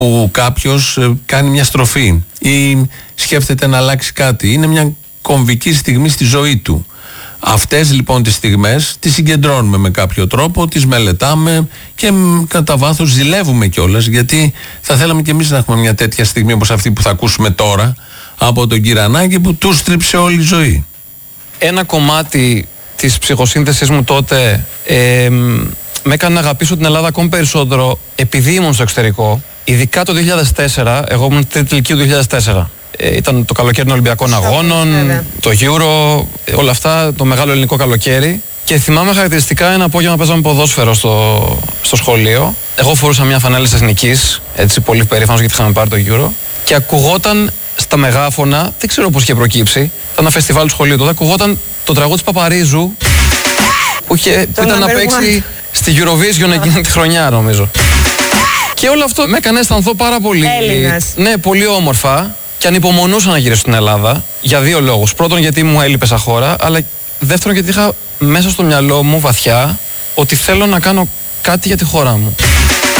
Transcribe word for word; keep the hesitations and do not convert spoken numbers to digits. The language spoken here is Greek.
που κάποιος κάνει μια στροφή ή σκέφτεται να αλλάξει κάτι. Είναι μια κομβική στιγμή στη ζωή του. Αυτές λοιπόν τις στιγμές τις συγκεντρώνουμε με κάποιο τρόπο, τις μελετάμε και κατά βάθος ζηλεύουμε κιόλας, γιατί θα θέλαμε κι εμείς να έχουμε μια τέτοια στιγμή όπως αυτή που θα ακούσουμε τώρα από τον Κυρανάκη, που του στρίψε όλη η ζωή. Ένα κομμάτι της ψυχοσύνθεσης μου τότε ε, με έκανε να αγαπήσω την Ελλάδα ακόμη περισσότερο επειδή ήμουν στο εξωτερικό. Ειδικά το δύο χιλιάδες τέσσερα, εγώ ήμουν τρίτη ηλικίου του δύο χιλιάδες τέσσερα. Ε, ήταν το καλοκαίρι των Ολυμπιακών Αγώνων, βέβαια. Το Euro, όλα αυτά, το μεγάλο ελληνικό καλοκαίρι. Και θυμάμαι χαρακτηριστικά ένα απόγευμα παίζαμε ποδόσφαιρο στο, στο σχολείο. Εγώ φορούσα μια φανέλα της Εθνικής, έτσι πολύ περήφανος γιατί είχαμε πάρει το Euro. Και ακουγόταν στα μεγάφωνα, δεν ξέρω πώς είχε προκύψει, ήταν ένα φεστιβάλ του σχολείου τότε, ακουγόταν το τραγούδι της Παπαρίζου που, είχε, που ήταν να παίξει στη Eurovision εκείνη τη χρονιά, νομίζω. Και όλο αυτό με έκανε να αισθανθώ πάρα πολύ. Έλληνας. Ναι, πολύ όμορφα. Και ανυπομονούσα να γυρίσω στην Ελλάδα για δύο λόγους. Πρώτον, γιατί μου έλειπε σαν χώρα, αλλά δεύτερον, γιατί είχα μέσα στο μυαλό μου βαθιά ότι θέλω να κάνω κάτι για τη χώρα μου.